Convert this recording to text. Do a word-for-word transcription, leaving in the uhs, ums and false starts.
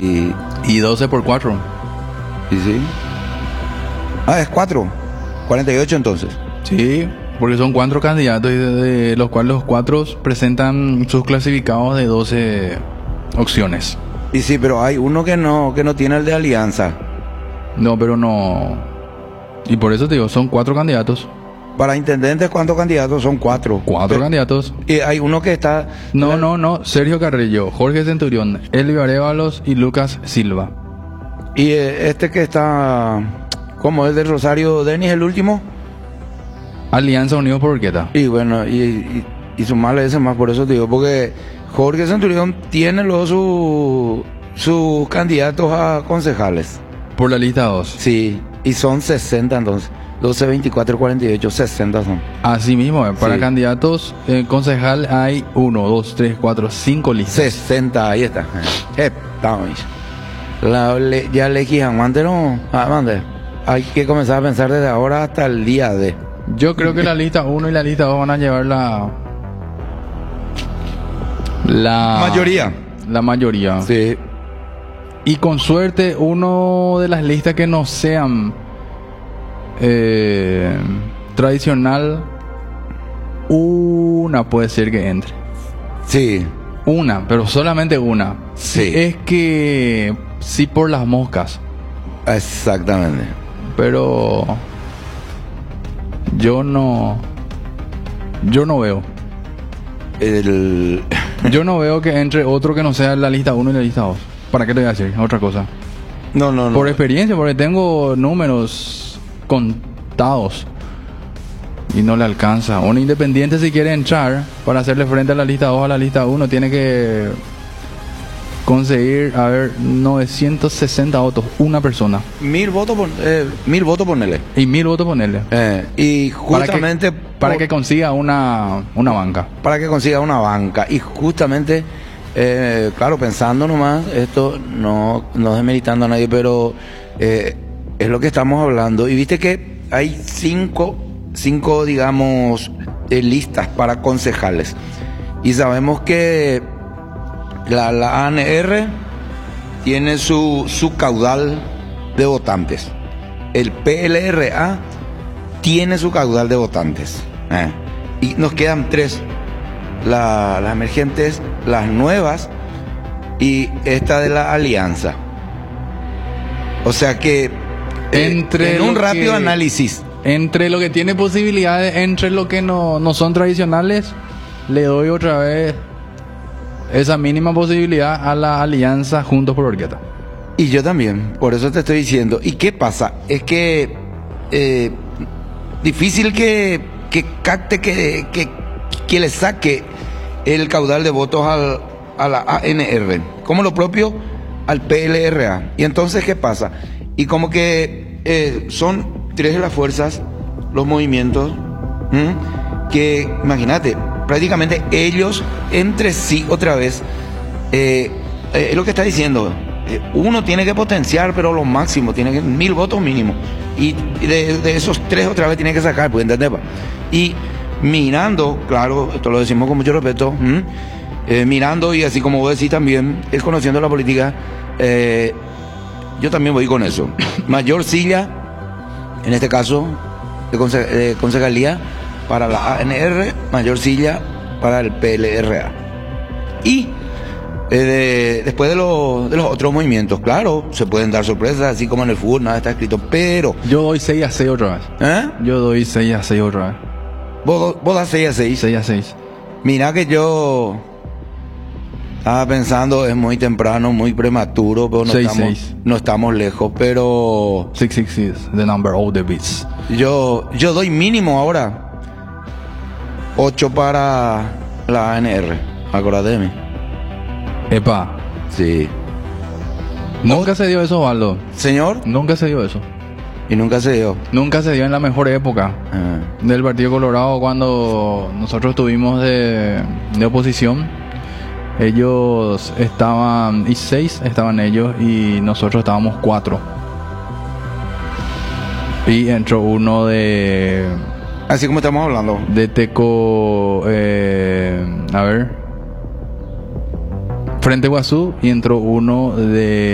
Y, Y doce por cuatro. y sí. Ah, es cuatro. cuarenta y ocho entonces. Sí, porque son cuatro candidatos y de, de los cuales los cuatro presentan sus clasificados de doce opciones. Y sí, pero hay uno que no, que no tiene el de alianza. No, pero no. Y por eso te digo, son cuatro candidatos. Para intendentes, ¿cuántos candidatos? Son cuatro. Cuatro Pero- candidatos. Y hay uno que está... No, no, no. Sergio Carrillo, Jorge Centurión, Elvio Arévalos y Lucas Silva. Y eh, este que está... ¿Cómo es del Rosario Denis, el último? Alianza Unidos por Urqueta. Y bueno, y, y, y sumarle ese más, por eso te digo, porque Jorge Centurión tiene luego su, sus candidatos a concejales. Por la lista dos. Sí, y son sesenta entonces. doce, veinticuatro, cuarenta y ocho, sesenta son. Así mismo, eh, para Sí. candidatos eh, concejal hay uno, dos, tres, cuatro, cinco listas. sesenta, ahí está. Eh, estamos ahí. La, le, ya elegí a Mande, no. Ah, mande. Hay que comenzar a pensar desde ahora hasta el día de. Yo creo que la lista uno y la lista dos van a llevar la... La... Mayoría. La mayoría. Sí. Y con suerte, uno de las listas que no sean eh, tradicional, una puede ser que entre. Sí. Una, pero solamente una. Sí. Es que sí por las moscas, Exactamente. pero yo no, yo no veo. El... Yo no veo que entre otro que no sea la lista uno y la lista dos. ¿Para qué te voy a decir? Otra cosa. No, no, no. Por experiencia, porque tengo números contados y no le alcanza. Un independiente, si quiere entrar para hacerle frente a la lista dos a la lista uno, tiene que conseguir, a ver, novecientos sesenta votos, una persona. Mil votos, pon- eh, mil votos ponele. Y mil votos ponerle. Eh, y Para que, justamente para por- que consiga una, una banca. para que consiga una banca. Y justamente, eh, claro, pensando nomás, esto no, no desmeritando a nadie, pero eh, es lo que estamos hablando. Y viste que hay cinco, cinco digamos, eh, listas para concejales. Y sabemos que la, la A N R tiene su, su caudal de votantes. El P L R A tiene su caudal de votantes. Eh. Y nos quedan tres. La- las emergentes, las nuevas y esta de la alianza. O sea que eh, Entre en un lo rápido que- análisis, Entre lo que tiene posibilidades, entre lo que no, no son tradicionales, le doy otra vez esa mínima posibilidad a la alianza Juntos por Urqueta. y yo también, por eso te estoy diciendo. ¿Y qué pasa? Es que eh, difícil que, que capte, que, que, que le saque el caudal de votos al, a la A N R, como lo propio al P L R A. Y entonces, ¿qué pasa? Y como que eh, son tres de las fuerzas, los movimientos, ¿m? que, imagínate, prácticamente ellos entre sí otra vez, eh, eh, es lo que está diciendo. Eh, uno tiene que potenciar, pero lo máximo, tiene que mil votos mínimo. Y de, de esos tres otra vez tiene que sacar, pues, ¿entendés? pa? Y mirando, claro, esto lo decimos con mucho respeto, ¿m? Eh, mirando y así como vos decís también, es conociendo la política, eh, yo también voy con eso. Mayor silla, en este caso, de, conse de concejalía para la A N R, mayor silla para el P L R A. Y eh, de- después de, lo- de los otros movimientos, claro, se pueden dar sorpresas, así como en el fútbol, nada está escrito, pero... Yo doy seis a seis otra vez. ¿eh? Yo doy seis a seis otra vez. Vos, vos das seis a seis. seis a seis. Mira que yo estaba pensando, es muy temprano, muy prematuro, pero no, Seis, estamos, seis. no estamos lejos, pero seis seis seis, the number of the beats. yo, yo doy mínimo ahora ocho para la A N R, acordate de mí. Epa, Sí. nunca se dio eso, Valdo. Señor, Nunca se dio eso. y nunca se dio. Nunca se dio en la mejor época Ah, del Partido Colorado, cuando nosotros estuvimos de, de oposición. Ellos estaban, y seis estaban ellos, y nosotros estábamos cuatro. Y entró uno de, así como estamos hablando. de Teco, eh, a ver, Frente Guazú, y entró uno de